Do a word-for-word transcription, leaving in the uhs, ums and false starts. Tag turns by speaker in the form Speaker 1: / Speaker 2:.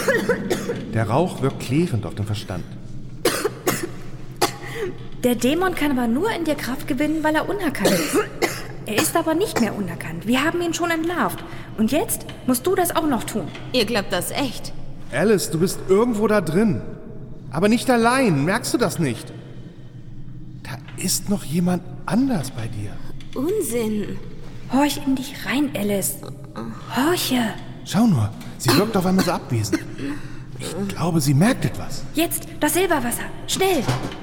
Speaker 1: Der Rauch wirkt klärend auf den Verstand.
Speaker 2: Der Dämon kann aber nur in dir Kraft gewinnen, weil er unerkannt ist. Er ist aber nicht mehr unerkannt. Wir haben ihn schon entlarvt. Und jetzt musst du das auch noch tun.
Speaker 3: Ihr glaubt das echt?
Speaker 1: Alice, du bist irgendwo da drin. Aber nicht allein. Merkst du das nicht? Da ist noch jemand anders bei dir.
Speaker 3: Unsinn.
Speaker 2: Horch in dich rein, Alice. Horche.
Speaker 1: Schau nur, sie wirkt auf einmal so abwesend. Ich glaube, sie merkt etwas.
Speaker 2: Jetzt das Silberwasser. Schnell.